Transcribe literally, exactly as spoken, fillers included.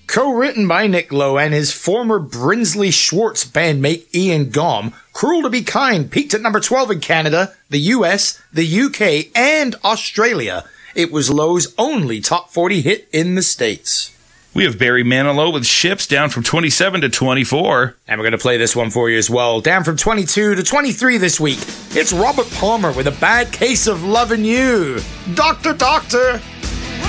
Co-written by Nick Lowe and his former Brinsley Schwartz bandmate Ian Gaume, Cruel to Be Kind peaked at number twelve in Canada, the U S, the U K, and Australia. It was Lowe's only top forty hit in the States. We have Barry Manilow with Ships down from twenty-seven to twenty-four. And we're going to play this one for you as well. Down from twenty-two to twenty-three this week. It's Robert Palmer with A Bad Case of Lovin' You. Doctor, Doctor,